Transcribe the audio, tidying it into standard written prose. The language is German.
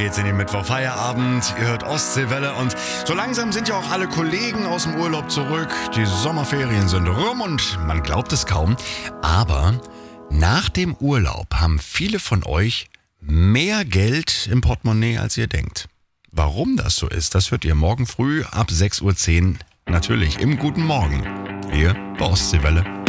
geht's in den Mittwoch-Feierabend. Ihr hört Ostseewelle und so langsam sind ja auch alle Kollegen aus dem Urlaub zurück. Die Sommerferien sind rum und man glaubt es kaum. Aber nach dem Urlaub haben viele von euch mehr Geld im Portemonnaie, als ihr denkt. Warum das so ist, das hört ihr morgen früh ab 6:10 Uhr natürlich im Guten Morgen. Hier bei Ostseewelle.